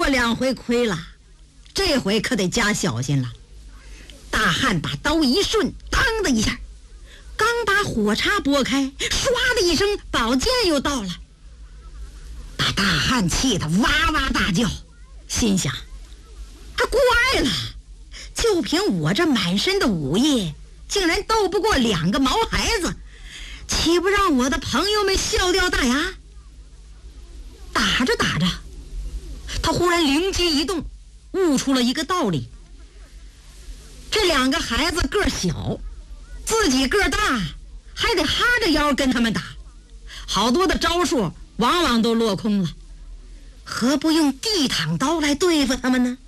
2回亏了，这回可得加小心了。大汉把刀一顺，当的一下，刚把火叉拨开，唰的一声，宝剑又到了。把大汉气得哇哇大叫，心想：怪了，就凭我这满身的武艺，竟然斗不过2个毛孩子，岂不让我的朋友们笑掉大牙？打着打着，他忽然灵机一动，悟出了一个道理。这2个孩子个小，自己个大，还得哈着腰跟他们打，好多的招数往往都落空了，何不用地躺刀来对付他们呢？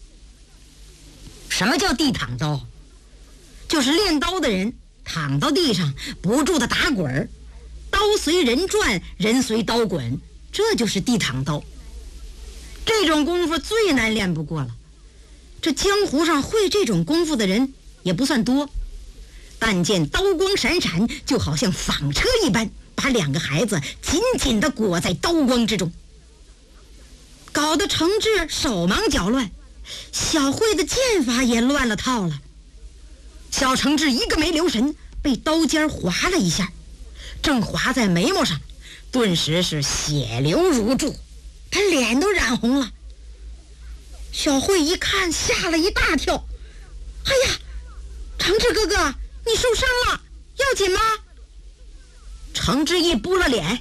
什么叫地躺刀？就是练刀的人躺到地上不住的打滚，刀随人转，人随刀滚，这就是地躺刀。这种功夫最难练不过了，这江湖上会这种功夫的人也不算多。但见刀光闪闪，就好像纺车一般，把2个孩子紧紧地裹在刀光之中，搞得程志手忙脚乱，小慧的剑法也乱了套了。小程志一个没留神，被刀尖划了一下，正划在眉毛上，顿时是血流如注，他脸都染红了。小慧一看，吓了一大跳：哎呀，程志哥哥，你受伤了，要紧吗？程志一拨了脸：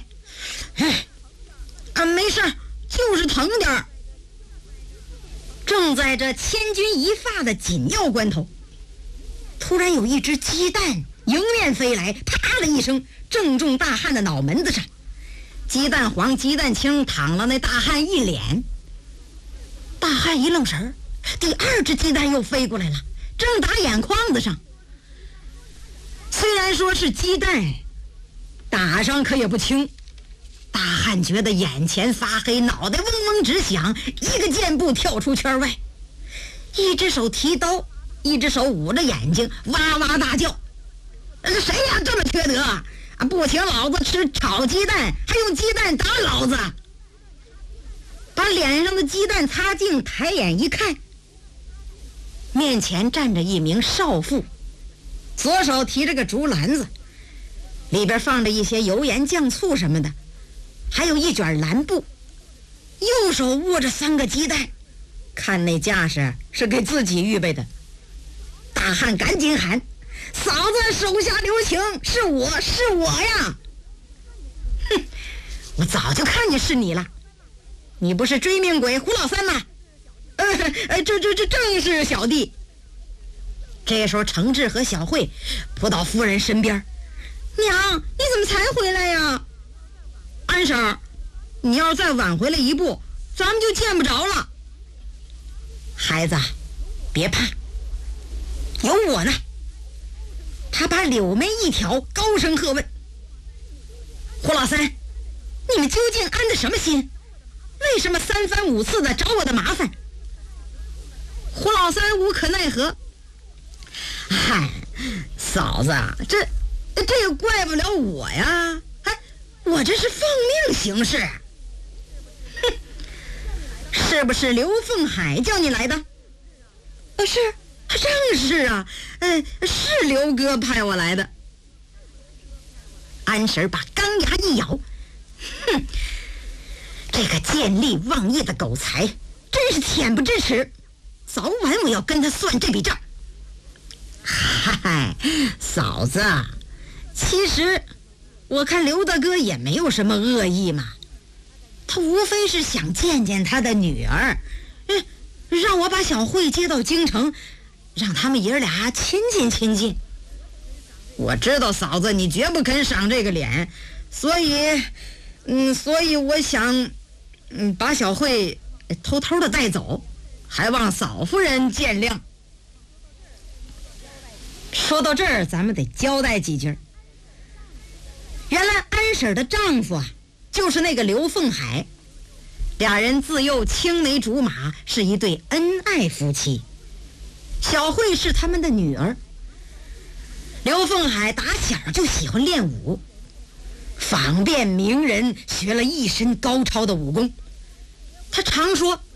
没事，就是疼点儿。正在这千钧一发的紧要关头，突然有一只鸡蛋迎面飞来，啪的一声，正中大汉的脑门子上。鸡蛋黄、鸡蛋青淌了那大汉一脸。大汉一愣神，第2只鸡蛋又飞过来了，正打眼眶子上。虽然说是鸡蛋，打上可也不轻。大汉觉得眼前发黑，脑袋嗡嗡直响，一个箭步跳出圈外，一只手提刀，一只手捂着眼睛，哇哇大叫：谁呀这么缺德啊！不请老子吃炒鸡蛋，还用鸡蛋打老子！把脸上的鸡蛋擦净，抬眼一看，面前站着一名少妇，左手提着个竹篮子，里边放着一些油盐酱醋什么的，还有一卷蓝布，右手握着3个鸡蛋，看那架势是给自己预备的。大汉赶紧喊：嫂子手下留情，是我呀！哼，我早就看见是你了，你不是追命鬼胡老三吗？这正是小弟。这时候程志和小慧扑到夫人身边：娘，你怎么才回来呀？安婶，你要是再晚回来一步，咱们就见不着了。孩子，别怕，有我呢。他把柳眉一挑，高声喝问：胡老三，你们究竟安的什么心？为什么3番5次的找我的麻烦？胡老三无可奈何：嗨，嫂子，这也怪不了我呀，我这是奉命行事。哼，是不是刘凤海叫你来的？是，正是啊，是刘哥派我来的。安婶把钢牙一咬：哼，这个见利忘义的狗才，真是恬不知耻，早晚我要跟他算这笔账。嗨，嫂子，其实我看刘大哥也没有什么恶意嘛，他无非是想见见他的女儿，让我把小慧接到京城，让他们爷俩亲近亲近。我知道嫂子你绝不肯赏这个脸，所以我想把小慧偷偷的带走，还望嫂夫人见谅。说到这儿，咱们得交代几句。原来安婶的丈夫就是那个刘凤海，俩人自幼青梅竹马，是一对恩爱夫妻。小慧是他们的女儿。刘凤海打小就喜欢练武，访遍名人，学了一身高超的武功。他常说，